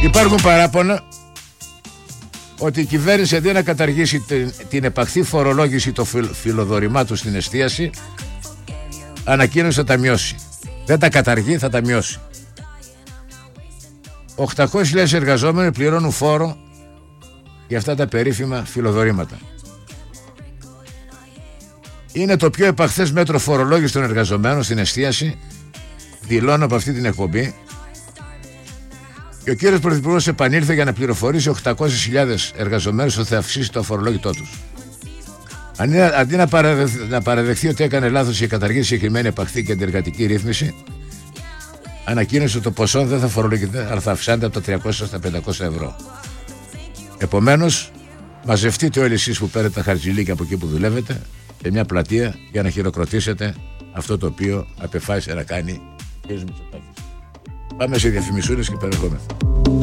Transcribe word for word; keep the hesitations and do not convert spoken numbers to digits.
Υπάρχουν παράπονα ότι η κυβέρνηση αντί να καταργήσει την, την επαχθή φορολόγηση των φιλ, φιλοδορημάτων στην εστίαση, ανακοίνωσε θα τα μειώσει. Δεν τα καταργεί, θα τα μειώσει. οκτακόσιες χιλιάδες εργαζόμενοι πληρώνουν φόρο για αυτά τα περίφημα φιλοδορήματα. Είναι το πιο επαχθές μέτρο φορολόγησης των εργαζομένων στην εστίαση, δηλώνω από αυτή την εκπομπή. Και ο κύριος Πρωθυπουργός επανήλθε για να πληροφορήσει οκτακόσιες χιλιάδες εργαζομένους ότι θα αυξήσει το αφορολόγητό τους. Αντί να παραδεχθεί, να παραδεχθεί ότι έκανε λάθος και καταργήσει συγκεκριμένη επαχθή και αντιεργατική ρύθμιση, ανακοίνωσε ότι το ποσό δεν θα φορολογείται, αλλά θα αυξάνεται από τα τριακόσια στα πεντακόσια ευρώ. Επομένως, μαζευτείτε όλοι εσείς που παίρνετε τα χαρτζηλίκια από εκεί που δουλεύετε σε μια πλατεία για να χειροκροτήσετε αυτό το οποίο απεφάσισε να κάνει ο κ. Μητσοτάκης. Πάμε σε διαφημισούλες και περνόμεθα.